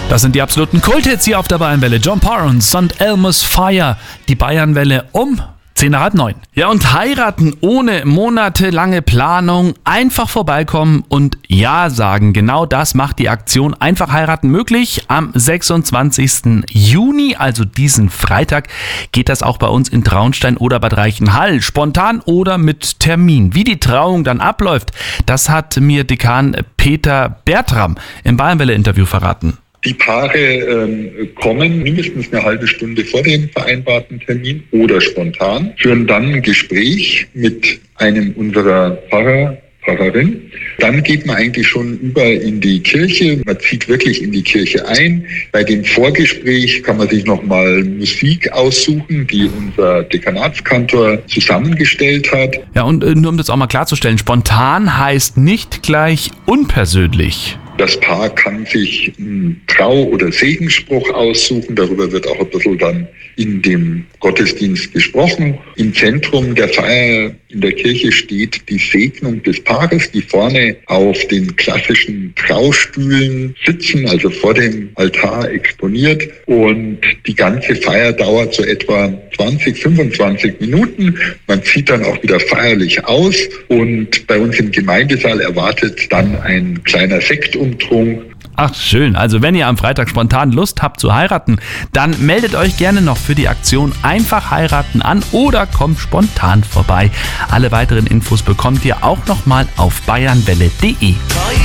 Das sind die absoluten Kulthits hier auf der Bayernwelle. John Parr und St. Elmo's Fire. Die Bayernwelle um 8:10. Ja, und heiraten ohne monatelange Planung, einfach vorbeikommen und Ja sagen. Genau das macht die Aktion Einfach heiraten möglich. Am 26. Juni, also diesen Freitag, geht das auch bei uns in Traunstein oder Bad Reichenhall. Spontan oder mit Termin. Wie die Trauung dann abläuft, das hat mir Dekan Peter Bertram im Bayernwelle-Interview verraten. Die Paare kommen mindestens eine halbe Stunde vor dem vereinbarten Termin oder spontan, führen dann ein Gespräch mit einem unserer Pfarrerin. Dann geht man eigentlich schon über in die Kirche. Man zieht wirklich in die Kirche ein. Bei dem Vorgespräch kann man sich nochmal Musik aussuchen, die unser Dekanatskantor zusammengestellt hat. Ja, und nur um das auch mal klarzustellen, spontan heißt nicht gleich unpersönlich. Das Paar kann sich einen Trau- oder Segensspruch aussuchen. Darüber wird auch ein bisschen dann in dem Gottesdienst gesprochen. Im Zentrum der Feier in der Kirche steht die Segnung des Paares, die vorne auf den klassischen Traustühlen sitzen, also vor dem Altar exponiert. Und die ganze Feier dauert so etwa 20, 25 Minuten. Man zieht dann auch wieder feierlich aus. Und bei uns im Gemeindesaal erwartet dann ein kleiner Sektumtrunk. Ach schön, also wenn ihr am Freitag spontan Lust habt zu heiraten, dann meldet euch gerne noch für die Aktion Einfach heiraten an oder kommt spontan vorbei. Alle weiteren Infos bekommt ihr auch nochmal auf bayernwelle.de.